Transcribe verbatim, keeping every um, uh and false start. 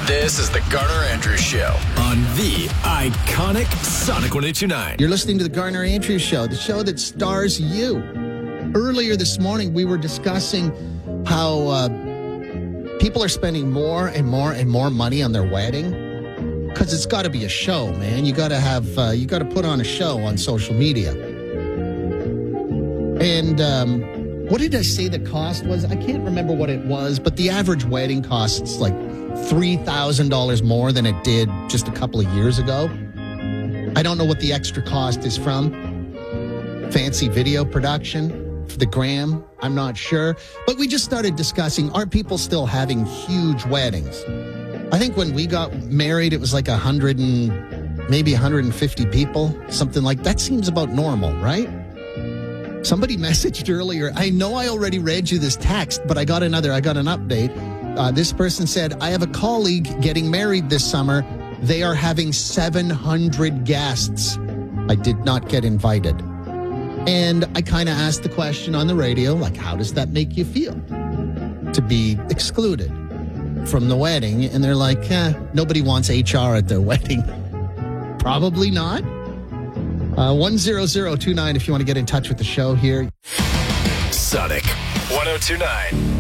This is the Garner Andrews Show on the iconic Sonic one oh two nine. You're listening to the Garner Andrews Show, the show that stars you. Earlier this morning, we were discussing how uh, people are spending more and more and more money on their wedding because it's got to be a show, man. You got to have, uh, you got to put on a show on social media. And um, what did I say the cost was? I can't remember what it was, but the average wedding costs like three thousand dollars more than it did just a couple of years ago. I don't know what the extra cost is from. Fancy video production for the gram, I'm not sure. But we just started discussing, are people still having huge weddings? I think when we got married, it was like one hundred and maybe one hundred fifty people, something like that. Seems about normal, right? Somebody messaged earlier, I know I already read you this text, but I got another, I got an update. Uh, this person said, I have a colleague getting married this summer. They are having seven hundred guests. I did not get invited. And I kind of asked the question on the radio, like, how does that make you feel to be excluded from the wedding? And they're like, eh, nobody wants H R at their wedding. Probably not. Uh, one zero zero two nine if you want to get in touch with the show here. Sonic one oh two nine.